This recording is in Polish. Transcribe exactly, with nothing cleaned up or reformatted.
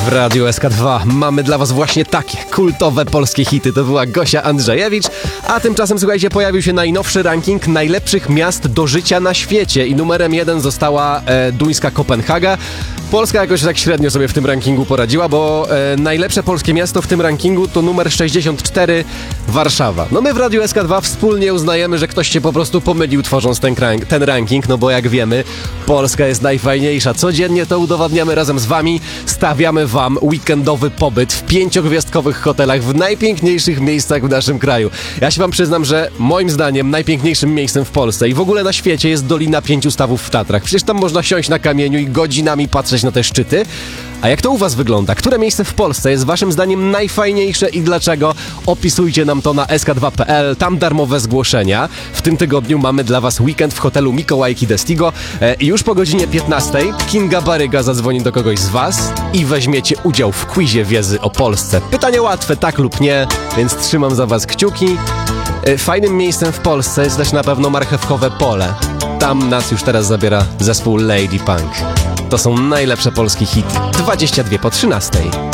W Radiu S K dwa mamy dla was właśnie takie kultowe polskie hity. To była Gosia Andrzejewicz, a tymczasem, słuchajcie, pojawił się najnowszy ranking najlepszych miast do życia na świecie i numerem jeden została e, duńska Kopenhaga. Polska jakoś tak średnio sobie w tym rankingu poradziła, bo e, najlepsze polskie miasto w tym rankingu to numer sześćdziesiąt cztery, Warszawa. No my w Radiu S K dwa wspólnie uznajemy, że ktoś się po prostu pomylił, tworząc ten, ten ranking, no bo jak wiemy, Polska jest najfajniejsza. Codziennie to udowadniamy razem z wami, stawiamy wam weekendowy pobyt w pięciogwiazdkowych hotelach w najpiękniejszych miejscach w naszym kraju. Ja się wam przyznam, że moim zdaniem najpiękniejszym miejscem w Polsce i w ogóle na świecie jest Dolina Pięciu Stawów w Tatrach. Przecież tam można siąść na kamieniu i godzinami patrzeć na te szczyty. A jak to u was wygląda? Które miejsce w Polsce jest waszym zdaniem najfajniejsze i dlaczego? Opisujcie nam to na S K dwa kropka P L, tam darmowe zgłoszenia. W tym tygodniu mamy dla was weekend w hotelu Mikołajki Destigo e, i już po godzinie piętnastej Kinga Baryga zadzwoni do kogoś z was i weźmiecie udział w quizie wiedzy o Polsce. Pytanie łatwe, tak lub nie, więc trzymam za was kciuki. E, fajnym miejscem w Polsce jest też na pewno Marchewkowe Pole. Tam nas już teraz zabiera zespół Lady Punk. To są najlepsze polskie hity. dwadzieścia dwie po trzynastej.